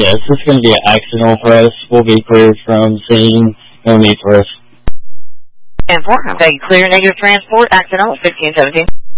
Yes, this is going to be accidental for us. We'll be cleared from scene. No need for us. And 4, I'm taking clear negative transport, accidental, 1517.